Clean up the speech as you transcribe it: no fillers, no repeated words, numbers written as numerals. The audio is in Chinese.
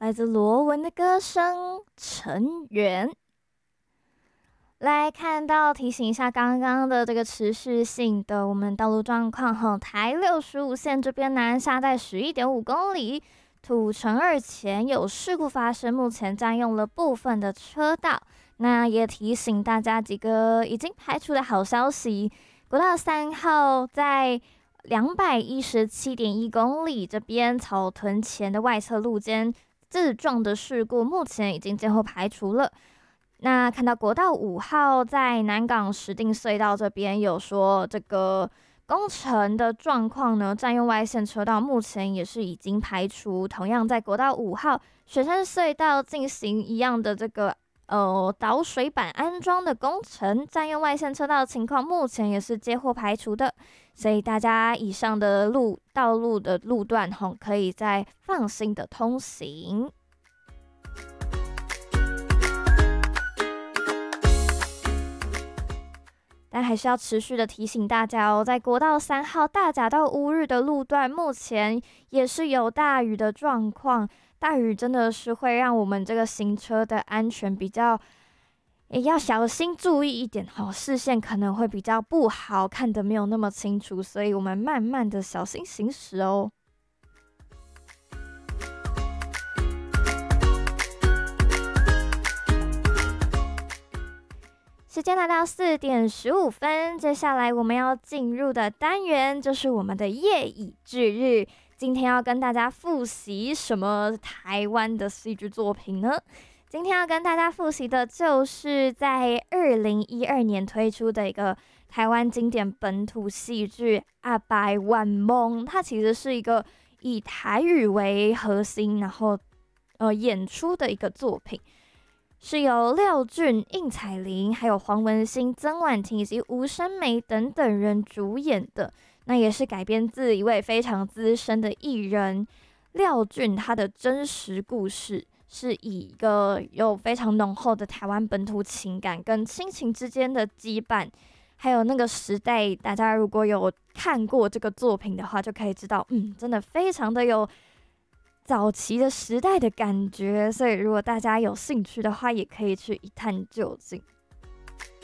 来自罗文的歌声《成员》。来看到提醒一下刚刚的这个持续性的我们道路状况哈，台65线这边南下在11.5公里，土城2前有事故发生，目前占用了部分的车道。那也提醒大家几个已经排除的好消息，国道3号在217.1公里这边草屯前的外侧路肩自撞的事故，目前已经最后排除了。那看到国道5号在南港石碇隧道这边有说这个工程的状况呢，占用外线车道目前也是已经排除。同样在国道5号雪山隧道进行一样的这个导水板安装的工程，占用外线车道的情况目前也是接获排除的。所以大家以上的道路的路段可以再放心的通行。但还是要持续的提醒大家哦，在国道3号大甲到乌日的路段，目前也是有大雨的状况。大雨真的是会让我们这个行车的安全比较，也要小心注意一点哦，视线可能会比较不好，看得没有那么清楚，所以我们慢慢的小心行驶哦。时间来到4点15分，接下来我们要进入的单元就是我们的夜以继日。今天要跟大家复习什么台湾的戏剧作品呢？今天要跟大家复习的就是在2012年推出的一个台湾经典本土戏剧《阿白晚梦》，它其实是一个以台语为核心，然后演出的一个作品。是由廖俊、应采玲、还有黄文兴、曾婉婷以及吴声梅等等人主演的。那也是改编自一位非常资深的艺人廖俊，他的真实故事是以一个有非常浓厚的台湾本土情感跟亲情之间的羁绊，还有那个时代，大家如果有看过这个作品的话，就可以知道，真的非常的有早期的时代的感觉，所以如果大家有兴趣的话，也可以去一探究竟。